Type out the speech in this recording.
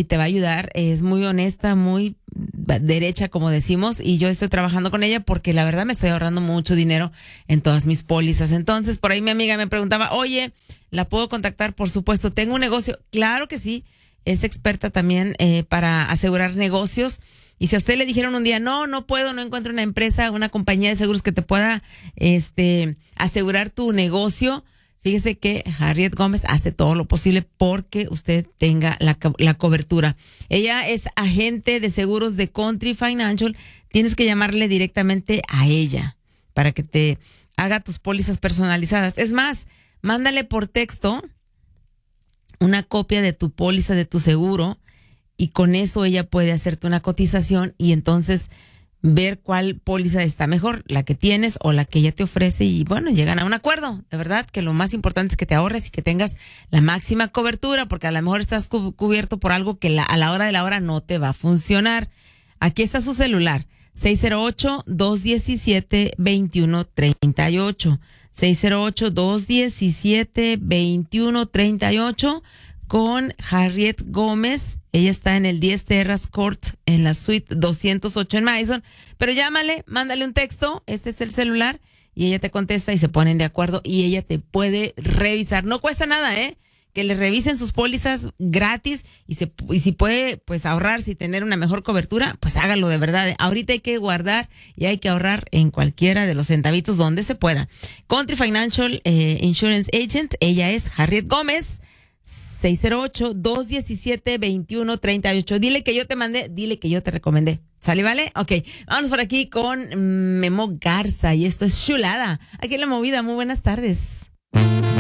y te va a ayudar. Es muy honesta, muy derecha, como decimos, y yo estoy trabajando con ella porque la verdad me estoy ahorrando mucho dinero en todas mis pólizas. Entonces, por ahí mi amiga me preguntaba, oye, ¿la puedo contactar? Por supuesto, tengo un negocio. Claro que sí, es experta también para asegurar negocios. Y si a usted le dijeron un día, no puedo, no encuentro una empresa, una compañía de seguros que te pueda asegurar tu negocio, fíjese que Harriet Gómez hace todo lo posible porque usted tenga la cobertura. Ella es agente de seguros de Country Financial. Tienes que llamarle directamente a ella para que te haga tus pólizas personalizadas. Es más, mándale por texto una copia de tu póliza, de tu seguro, y con eso ella puede hacerte una cotización y entonces ver cuál póliza está mejor, la que tienes o la que ella te ofrece, y bueno, llegan a un acuerdo. De verdad que lo más importante es que te ahorres y que tengas la máxima cobertura, porque a lo mejor estás cubierto por algo que a la hora de la hora no te va a funcionar. Aquí está su celular, 608-217-2138, 608-217-2138, con Harriet Gómez. Ella está en el 10 Terrace Court, en la suite 208 en Madison. Pero llámale, mándale un texto, este es el celular, y ella te contesta y se ponen de acuerdo y ella te puede revisar. No cuesta nada, que le revisen sus pólizas gratis, y si puede pues ahorrarse y tener una mejor cobertura, pues hágalo de verdad. Ahorita hay que guardar y hay que ahorrar en cualquiera de los centavitos donde se pueda. Country Financial Insurance Agent, ella es Harriet Gómez. 608-217-2138. Dile que yo te mandé, dile que yo te recomendé. ¿Sale, vale? Ok, vamos por aquí con Memo Garza y esto es Chulada. Aquí en La Movida, muy buenas tardes.